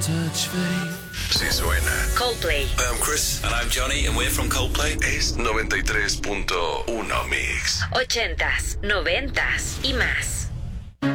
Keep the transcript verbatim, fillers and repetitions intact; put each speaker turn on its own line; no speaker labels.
Sí suena.
Coldplay.
I'm Chris. And I'm Johnny, and we're from Coldplay.
Es noventa y tres punto uno Mix.
Ochentas, noventas y más.